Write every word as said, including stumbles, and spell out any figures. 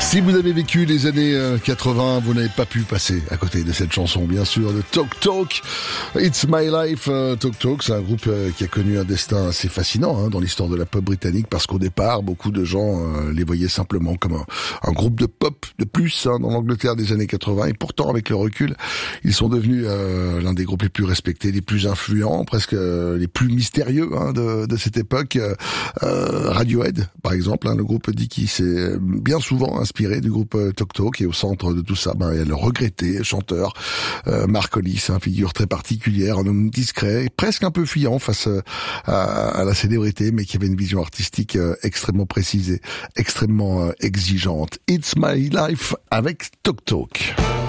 Si vous avez vécu les années quatre-vingts, vous n'avez pas pu passer à côté de cette chanson, bien sûr, de Talk Talk. It's My Life. Euh, Talk Talk, c'est un groupe euh, qui a connu un destin assez fascinant hein, dans l'histoire de la pop britannique, parce qu'au départ, beaucoup de gens euh, les voyaient simplement comme un, un groupe de pop de plus hein, dans l'Angleterre des années quatre-vingts. Et pourtant, avec le recul, ils sont devenus euh, l'un des groupes les plus respectés, les plus influents, presque euh, les plus mystérieux hein, de, de cette époque. Euh, Radiohead, par exemple, hein, le groupe dit qu'il s'est bien souvent inspiré du groupe Talk Talk, et au centre de tout ça, ben, il y a le regretté chanteur euh, Mark Hollis, une figure très particulière, un homme discret, presque un peu fuyant face à, à la célébrité, mais qui avait une vision artistique euh, extrêmement précise et extrêmement euh, exigeante. It's My Life avec Talk Talk.